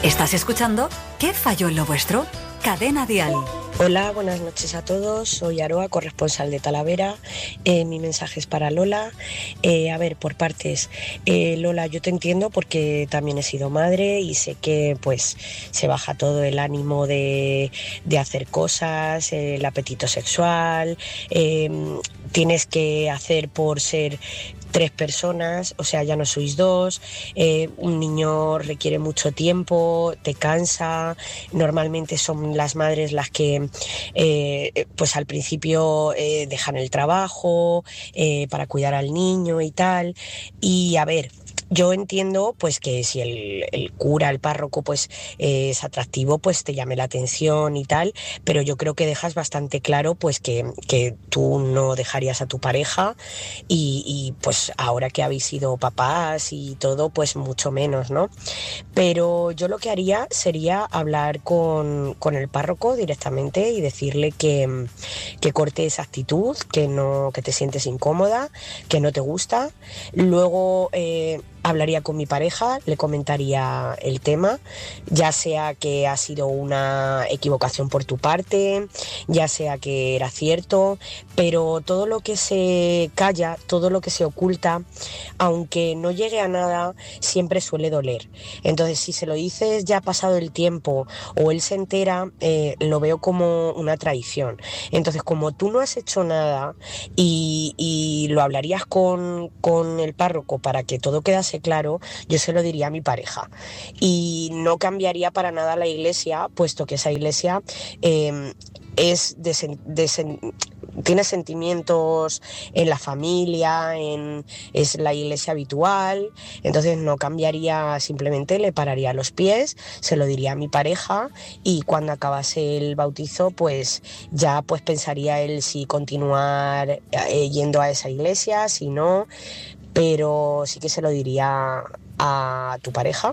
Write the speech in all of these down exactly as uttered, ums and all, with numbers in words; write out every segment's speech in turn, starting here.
¿Estás escuchando ¿Qué falló en lo vuestro? Cadena Dial. Hola, buenas noches a todos. Soy Aroa, corresponsal de Talavera. Eh, mi mensaje es para Lola. Eh, a ver, por partes. Eh, Lola, yo te entiendo porque también he sido madre y sé que pues se baja todo el ánimo de, de hacer cosas, eh, el apetito sexual. Eh, tienes que hacer por ser tres personas, o sea, ya no sois dos, eh, un niño requiere mucho tiempo, te cansa, normalmente son las madres las que eh, pues al principio eh, dejan el trabajo eh, para cuidar al niño y tal, y a ver, yo entiendo pues que si el, el cura, el párroco pues eh, es atractivo, pues te llame la atención y tal, pero yo creo que dejas bastante claro pues que, que tú no dejarías a tu pareja y, y pues ahora que habéis sido papás y todo pues mucho menos, ¿no? Pero yo lo que haría sería hablar con, con el párroco directamente y decirle que, que corte esa actitud, que no, que te sientes incómoda, que no te gusta. Luego eh, hablaría con mi pareja, le comentaría el tema, ya sea que ha sido una equivocación por tu parte, ya sea que era cierto, pero todo lo que se calla, todo lo que se oculta, aunque no llegue a nada, siempre suele doler. Entonces, si se lo dices ya ha pasado el tiempo o él se entera, eh, lo veo como una traición. Entonces, como tú no has hecho nada y, y lo hablarías con, con el párroco para que todo quedase claro, yo se lo diría a mi pareja. Y no cambiaría para nada la iglesia, puesto que esa iglesia eh, es desen, desen, tiene sentimientos en la familia, en, es la iglesia habitual, entonces no cambiaría, simplemente le pararía los pies, se lo diría a mi pareja y cuando acabase el bautizo pues ya pues pensaría él si continuar eh, yendo a esa iglesia, si no, pero sí que se lo diría a tu pareja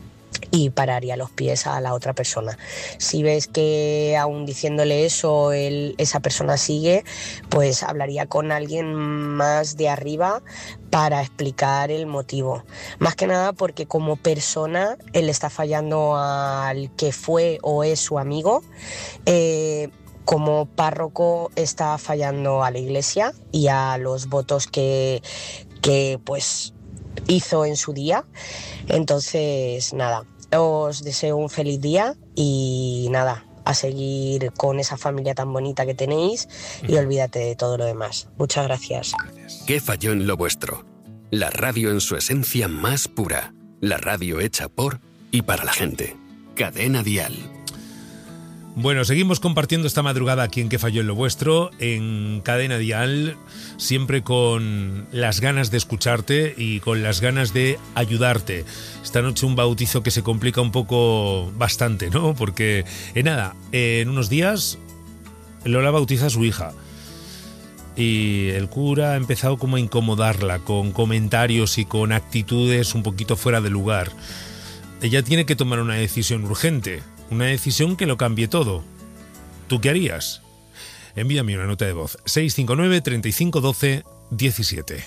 y pararía los pies a la otra persona. Si ves que aún diciéndole eso él, esa persona sigue, pues hablaría con alguien más de arriba para explicar el motivo. Más que nada porque como persona él está fallando al que fue o es su amigo. Eh, como párroco está fallando a la iglesia y a los votos que, que pues hizo en su día. Entonces nada, os deseo un feliz día y nada, a seguir con esa familia tan bonita que tenéis y olvídate de todo lo demás. Muchas gracias. ¿Qué falló en lo vuestro? La radio en su esencia más pura. La radio hecha por y para la gente. Cadena Dial. Bueno, seguimos compartiendo esta madrugada aquí en ¿Qué falló en lo vuestro? En Cadena Dial, siempre con las ganas de escucharte y con las ganas de ayudarte. Esta noche un bautizo que se complica un poco bastante, ¿no? Porque, en nada, en unos días Lola bautiza a su hija y el cura ha empezado como a incomodarla con comentarios y con actitudes un poquito fuera de lugar. Ella tiene que tomar una decisión urgente. Una decisión que lo cambie todo. ¿Tú qué harías? Envíame una nota de voz. seis cinco nueve, treinta y cinco, doce, diecisiete.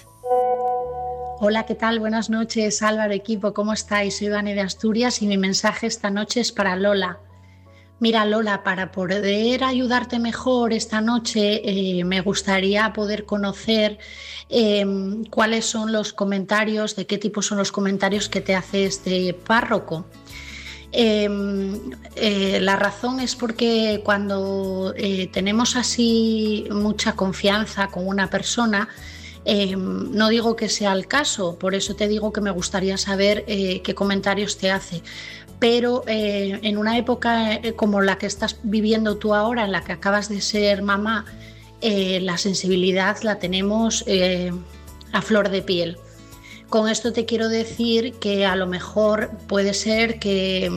Hola, ¿qué tal? Buenas noches, Álvaro, equipo. ¿Cómo estáis? Soy Vane de Asturias y mi mensaje esta noche es para Lola. Mira, Lola, para poder ayudarte mejor esta noche, eh, me gustaría poder conocer eh, cuáles son los comentarios, de qué tipo son los comentarios que te hace este párroco. Eh, eh, la razón es porque cuando eh, tenemos así mucha confianza con una persona, eh, no digo que sea el caso, por eso te digo que me gustaría saber eh, qué comentarios te hace, pero eh, en una época como la que estás viviendo tú ahora, en la que acabas de ser mamá, eh, la sensibilidad la tenemos eh, a flor de piel. Con esto te quiero decir que a lo mejor puede ser que,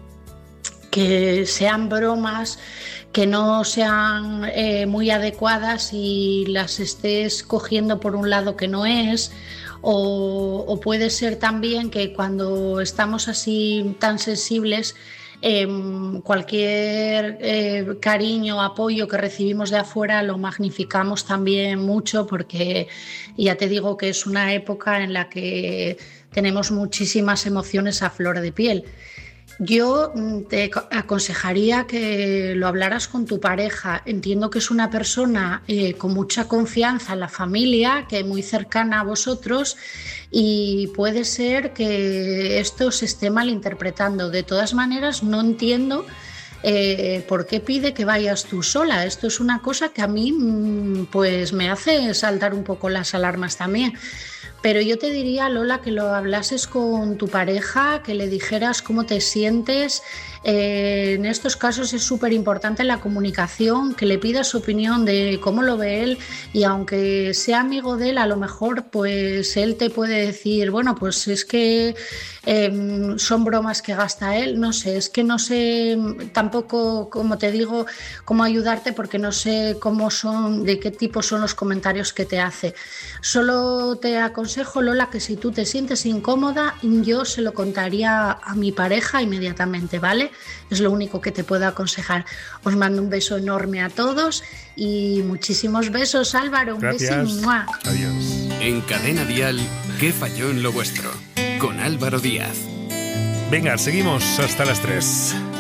que sean bromas que no sean eh, muy adecuadas y las estés cogiendo por un lado que no es, o, o puede ser también que cuando estamos así tan sensibles, Eh, cualquier eh, cariño, apoyo que recibimos de afuera lo magnificamos también mucho, porque ya te digo que es una época en la que tenemos muchísimas emociones a flor de piel. Yo te aconsejaría que lo hablaras con tu pareja. Entiendo que es una persona eh, con mucha confianza en la familia, que es muy cercana a vosotros, y puede ser que esto se esté malinterpretando. De todas maneras, no entiendo eh, por qué pide que vayas tú sola. Esto es una cosa que a mí pues, me hace saltar un poco las alarmas también. Pero yo te diría, Lola, que lo hablases con tu pareja, que le dijeras cómo te sientes. Eh, en estos casos es súper importante la comunicación, que le pidas su opinión de cómo lo ve él, y aunque sea amigo de él, a lo mejor pues él te puede decir, bueno, pues es que eh, son bromas que gasta él, no sé, es que no sé tampoco, como te digo, cómo ayudarte, porque no sé cómo son, de qué tipo son los comentarios que te hace. Solo te aconsejo, Lola, que si tú te sientes incómoda, yo se lo contaría a mi pareja inmediatamente, ¿vale? Es lo único que te puedo aconsejar. Os mando un beso enorme a todos y muchísimos besos, Álvaro. Un Gracias. beso. ¡Mua! Adiós. En Cadena Dial, ¿qué falló en lo vuestro? Con Álvaro Díaz. Venga, seguimos hasta las tres.